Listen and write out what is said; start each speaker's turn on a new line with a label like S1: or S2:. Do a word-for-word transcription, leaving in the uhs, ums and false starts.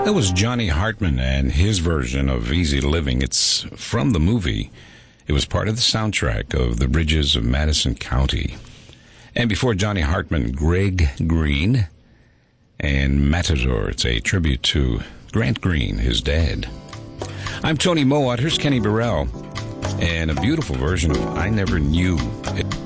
S1: That was Johnny Hartman and his version of Easy Living. It's from the movie. It was part of the soundtrack of The Bridges of Madison County. And before Johnny Hartman, Greg Green and Matador. It's a tribute to Grant Green, his dad. I'm Tony Mowat. Here's Kenny Burrell and a beautiful version of I Never Knew It